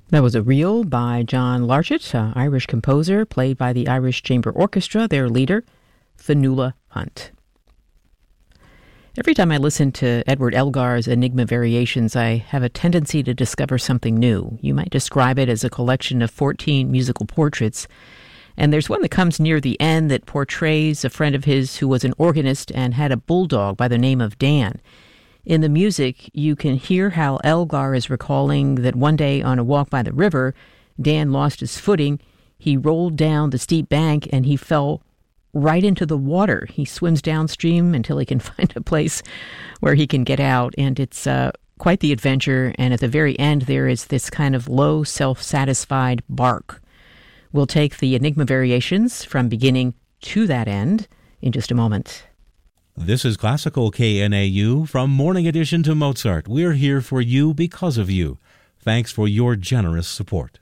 That was a reel by John Larchett, an Irish composer, played by the Irish Chamber Orchestra, their leader, Fionnuala Hunt. Every time I listen to Edward Elgar's Enigma Variations, I have a tendency to discover something new. You might describe it as a collection of 14 musical portraits. And there's one that comes near the end that portrays a friend of his who was an organist and had a bulldog by the name of Dan. In the music, you can hear how Elgar is recalling that one day on a walk by the river, Dan lost his footing. He rolled down the steep bank and he fell right into the water. He swims downstream until he can find a place where he can get out. And it's quite the adventure. And at the very end, there is this kind of low, self-satisfied bark. We'll take the Enigma Variations from beginning to that end in just a moment. This is Classical KNAU from Morning Edition to Mozart. We're here for you because of you. Thanks for your generous support.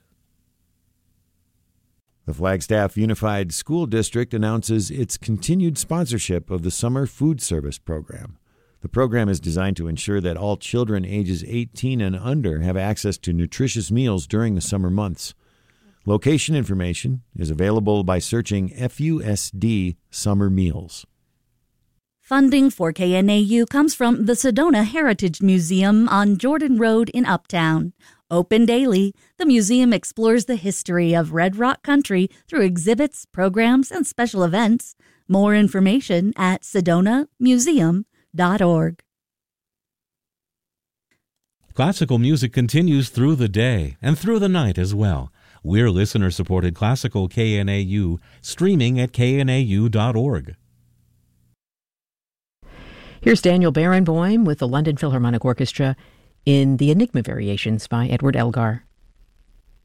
The Flagstaff Unified School District announces its continued sponsorship of the Summer Food Service Program. The program is designed to ensure that all children ages 18 and under have access to nutritious meals during the summer months. Location information is available by searching FUSD Summer Meals. Funding for KNAU comes from the Sedona Heritage Museum on Jordan Road in Uptown. Open daily, the museum explores the history of Red Rock Country through exhibits, programs, and special events. More information at sedonamuseum.org. Classical music continues through the day and through the night as well. We're listener-supported Classical KNAU, streaming at knau.org. Here's Daniel Barenboim with the London Philharmonic Orchestra in the Enigma Variations by Edward Elgar.